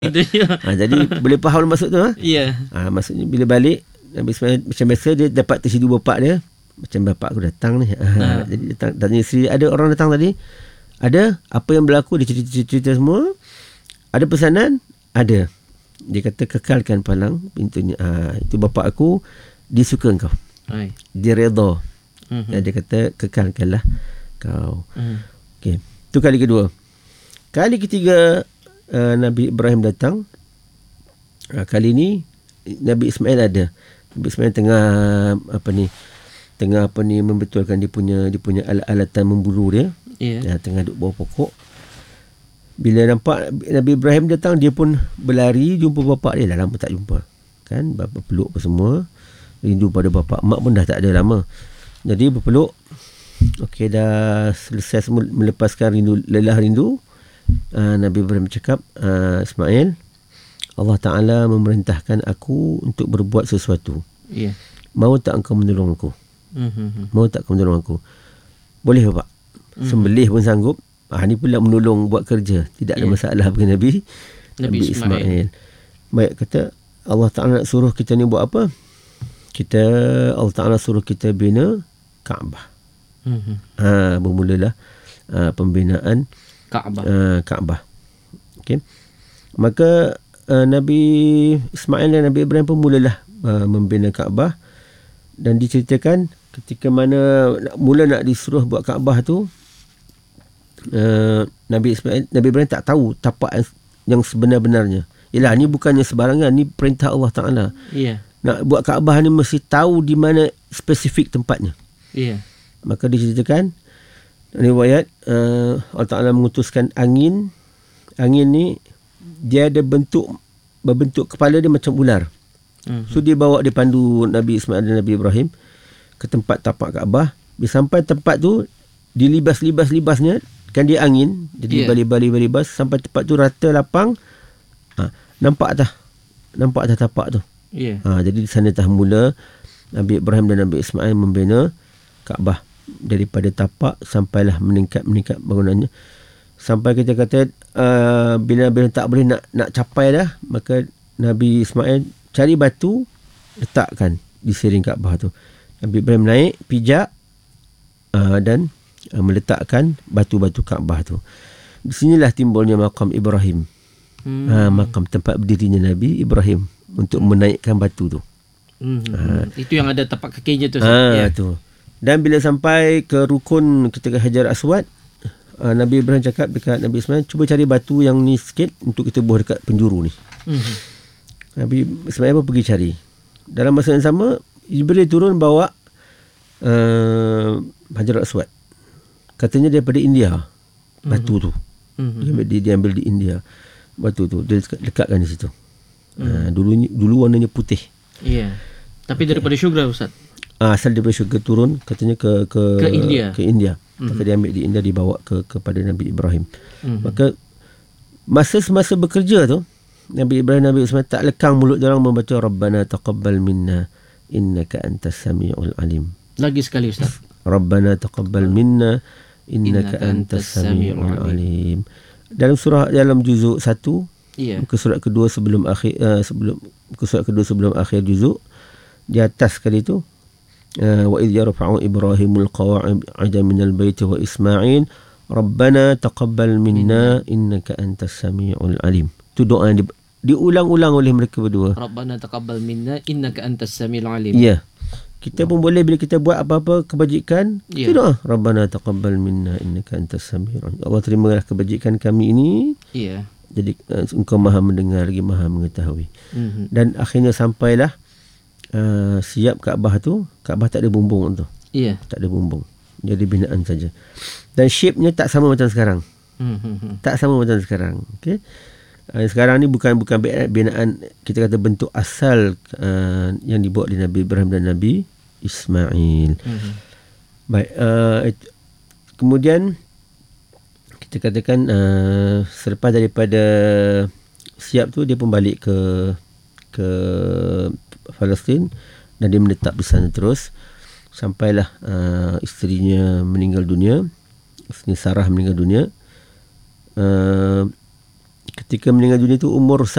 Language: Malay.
Jadi boleh faham maksud tu. Ya. Maksudnya bila balik Nabi Ismail macam biasa dia dapat tersidu bapak dia. Macam bapak aku datang ni. Jadi datang, tanya isteri, ada orang datang tadi? Ada. Apa yang berlaku? Dia cerita semua. Ada pesanan? Ada. Dia kata kekalkan palang pintunya. Itu bapak aku, dia suka kau. Dia redha. Dia kata kekalkanlah kau. Okey. Itu kali kedua. Kali ketiga Nabi Ibrahim datang. Kali ni Nabi Ismail ada. Nabi Ismail tengah membetulkan dia punya alat-alatan memburu dia. Tengah duduk bawah pokok. Bila nampak Nabi Ibrahim datang, dia pun berlari jumpa bapak dia. Dah lama tak jumpa. Kan, bapak peluk apa semua. Rindu pada bapak. Mak pun dah tak ada lama. Jadi berpeluk. Okey, dah selesai semua melepaskan lelah rindu. Nabi Ibrahim cakap, Ismail, Allah Ta'ala memerintahkan aku untuk berbuat sesuatu. Mahu tak engkau menolong aku? Mahu tak engkau menolong aku? Boleh bapak. Sembelih pun sanggup. Ni pula menolong buat kerja. Tidak ada masalah bagi Nabi Ismail. Baik, kata Allah Ta'ala nak suruh kita ni buat apa? Allah Ta'ala suruh kita bina Kaabah. Bermulalah pembinaan Kaabah. Okay. Maka Nabi Ismail dan Nabi Ibrahim pun mulalah membina Kaabah. Dan diceritakan ketika mana mula nak disuruh buat Kaabah tu, Nabi Ibrahim tak tahu tapak yang sebenar-benarnya. Yalah, ni bukannya sebarangan, ni perintah Allah Ta'ala. Nak buat Kaabah ni mesti tahu di mana spesifik tempatnya. Maka diceritakan riwayat Allah Ta'ala mengutuskan angin. Angin ni dia ada berbentuk kepala dia macam ular. So dia bawa, dia pandu Nabi Ismail dan Nabi Ibrahim ke tempat tapak Kaabah. Bila sampai tempat tu, dilibas-libasnya, kan dia angin, jadi balibas sampai tempat tu rata lapang. Nampak dah tapak tu. Jadi di sana dah mula Nabi Ibrahim dan Nabi Ismail membina Kaabah. Daripada tapak sampailah meningkat bangunannya. Sampai kita kata bila tak boleh nak capai dah, maka Nabi Ismail cari batu, letakkan di siring Kaabah tu. Nabi Ibrahim naik, pijak dan meletakkan batu-batu Kaabah tu. Di sinilah timbulnya makam Ibrahim. Makam tempat berdirinya Nabi Ibrahim untuk menaikkan batu tu. Itu yang ada tapak kakinya tu. Tu. Dan bila sampai ke rukun ketika Hajar Aswad, Nabi Ibrahim cakap dekat Nabi Ismail, cuba cari batu yang ni sikit untuk kita buah dekat penjuru ni. Nabi Ismail pun pergi cari. Dalam masa yang sama, Jibril turun bawa Hajar Aswad. Katanya daripada India batu tu. Dia ambil di India batu tu, dia lekatkan di situ. Dulu warnanya putih. Tapi daripada syurga, Ustaz. Asal daripada syurga turun katanya ke India. Maka dia ambil di India, dibawa kepada Nabi Ibrahim. Maka semasa bekerja tu, Nabi Ibrahim, Nabi Ismail tak lekang mulut dia orang membaca Rabbana taqabbal minna innaka antas samiul alim. Lagi sekali, Ustaz. Rabbana taqabbal minna innaka antas samiul alim. Dalam juzuk 1, muka surat kedua sebelum akhir juzuk, di atas kali tu, wa idh yarfa'u Ibrahimul qawa'ida minal baiti wa Ismail Rabbana taqabbal minna innaka antas samiul alim. Itu doa yang diulang-ulang oleh mereka berdua. Rabbana taqabbal minna innaka antas samiul alim. Kita pun boleh bila kita buat apa-apa kebajikan, kita doa Rabbana taqabbal minna innaka antas samiul alim. Allah, terimalah kebajikan kami ini. Jadi engkau Maha mendengar lagi Maha mengetahui. Dan akhirnya sampailah siap Kaabah tu. Kaabah tak ada bumbung tu. Tak ada bumbung. Jadi binaan saja. Dan shape-nya tak sama macam sekarang. Tak sama macam sekarang. Okey. Sekarang ni bukan binaan, kita kata bentuk asal yang dibuat oleh Nabi Ibrahim dan Nabi Ismail. Baik, kemudian kita katakan selepas daripada siap tu, dia pun balik ke Palestin dan dia menetap di sana terus sampailah isterinya meninggal dunia. Isteri Sarah meninggal dunia. Ketika meninggal dunia tu umur